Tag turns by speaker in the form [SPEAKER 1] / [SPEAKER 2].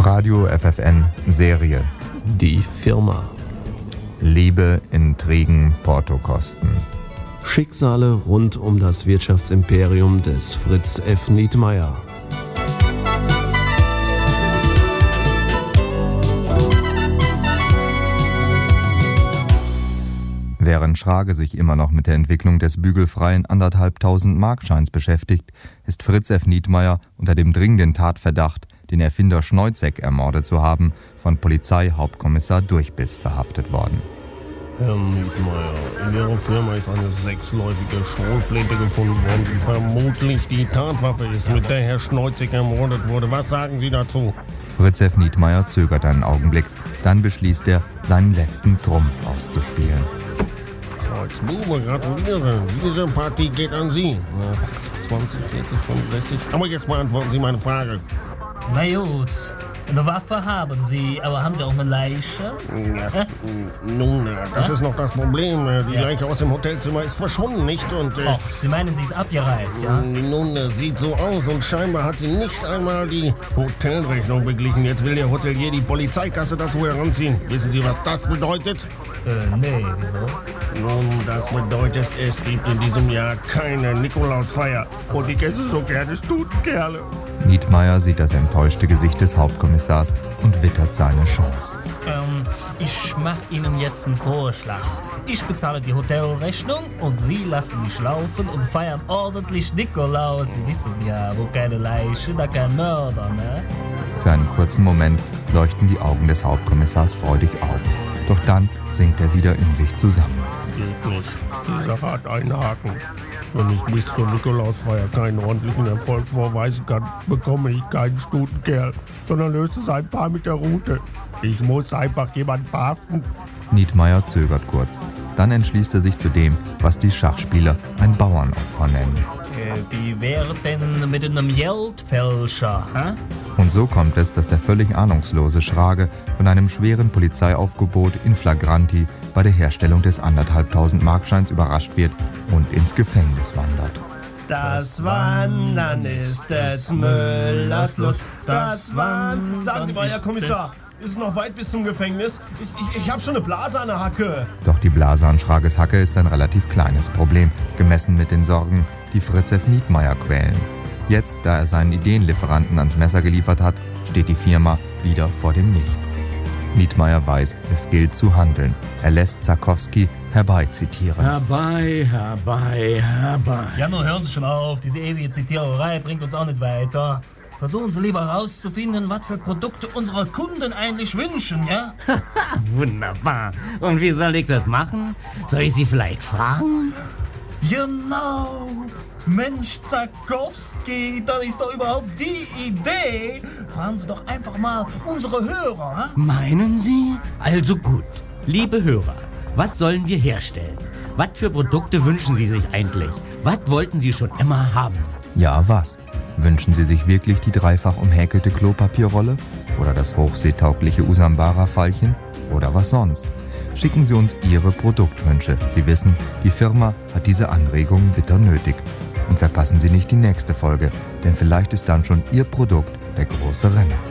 [SPEAKER 1] Radio FFN Serie.
[SPEAKER 2] Die Firma.
[SPEAKER 1] Liebe, Intrigen, Portokosten.
[SPEAKER 2] Schicksale rund um das Wirtschaftsimperium des Fritz F. Nietmeyer.
[SPEAKER 1] Während Schrage sich immer noch mit der Entwicklung des bügelfreien 1.500 Markscheins beschäftigt, ist Fritz F. Nietmeyer unter dem dringenden Tatverdacht, den Erfinder Schneuzek ermordet zu haben, von Polizeihauptkommissar Durchbiss verhaftet worden.
[SPEAKER 3] Herr Nietmeyer, in Ihrer Firma ist eine 6-läufige Schrotflinte gefunden worden, die vermutlich die Tatwaffe ist, mit der Herr Schneuzek ermordet wurde. Was sagen Sie dazu?
[SPEAKER 1] Fritz F. Nietmeyer zögert einen Augenblick, dann beschließt er, seinen letzten Trumpf auszuspielen.
[SPEAKER 3] Kreuzbube, gratuliere. Diese Partie geht an Sie. 20, 40, 65. Aber jetzt beantworten Sie meine Frage.
[SPEAKER 4] Na gut, eine Waffe haben Sie, aber haben Sie auch eine Leiche?
[SPEAKER 3] Ja, nun, das ist noch das Problem. Die Leiche aus dem Hotelzimmer ist verschwunden, nicht? Und,
[SPEAKER 4] Sie meinen, sie ist abgereist, ja?
[SPEAKER 3] Nun, sieht so aus und scheinbar hat sie nicht einmal die Hotelrechnung beglichen. Jetzt will der Hotelier die Polizeikasse dazu heranziehen. Wissen Sie, was das bedeutet?
[SPEAKER 4] Nee, wieso?
[SPEAKER 3] Nun, das bedeutet, es gibt in diesem Jahr keine Nikolausfeier. Und ich esse so gerne Stutenkerle.
[SPEAKER 1] Nietmeyer sieht das enttäuschte Gesicht des Hauptkommissars und wittert seine Chance.
[SPEAKER 4] Ich mache Ihnen jetzt einen Vorschlag. Ich bezahle die Hotelrechnung und Sie lassen mich laufen und feiern ordentlich Nikolaus. Sie wissen ja, wo keine Leiche, da kein Mörder, ne?
[SPEAKER 1] Für einen kurzen Moment leuchten die Augen des Hauptkommissars freudig auf. Doch dann sinkt er wieder in sich zusammen.
[SPEAKER 3] Geht nicht. Die Sache hat einen Haken. Wenn ich bis zur Nikolausfeier keinen ordentlichen Erfolg vorweisen kann, bekomme ich keinen Stutenkerl, sondern löse es ein Paar mit der Rute. Ich muss einfach jemanden verhaften.
[SPEAKER 1] Nietmeyer zögert kurz. Dann entschließt er sich zu dem, was die Schachspieler ein Bauernopfer nennen.
[SPEAKER 4] Wie wäre denn mit einem Geldfälscher, hä?
[SPEAKER 1] Und so kommt es, dass der völlig ahnungslose Schrage von einem schweren Polizeiaufgebot in Flagranti bei der Herstellung des 1.500 Markscheins überrascht wird und ins Gefängnis wandert.
[SPEAKER 5] Das Wandern ist des Müllers Lust. Das Wandern. Sagen Sie mal, Herr Kommissar, ist es noch weit bis zum Gefängnis? Ich habe schon eine Blase an der Hacke.
[SPEAKER 1] Doch die Blase an Schrages Hacke ist ein relativ kleines Problem, gemessen mit den Sorgen, die Fritz F. Nietmeyer quälen. Jetzt, da er seinen Ideenlieferanten ans Messer geliefert hat, steht die Firma wieder vor dem Nichts. Nietmeyer weiß, es gilt zu handeln. Er lässt Zarkowski herbeizitieren.
[SPEAKER 6] Herbei.
[SPEAKER 4] Ja, nun hören Sie schon auf. Diese ewige Zitiererei bringt uns auch nicht weiter. Versuchen Sie lieber herauszufinden, was für Produkte unsere Kunden eigentlich wünschen, ja?
[SPEAKER 6] Wunderbar. Und wie soll ich das machen? Soll ich Sie vielleicht fragen?
[SPEAKER 4] Genau! Mensch, Zarkowski, das ist doch überhaupt die Idee. Fragen Sie doch einfach mal unsere Hörer, ha?
[SPEAKER 6] Meinen Sie? Also gut. Liebe Hörer, was sollen wir herstellen? Was für Produkte wünschen Sie sich eigentlich? Was wollten Sie schon immer haben?
[SPEAKER 1] Ja, was? Wünschen Sie sich wirklich die dreifach umhäkelte Klopapierrolle? Oder das hochseetaugliche Usambara-Fallchen? Oder was sonst? Schicken Sie uns Ihre Produktwünsche. Sie wissen, die Firma hat diese Anregungen bitter nötig. Und verpassen Sie nicht die nächste Folge, denn vielleicht ist dann schon Ihr Produkt der große Renner.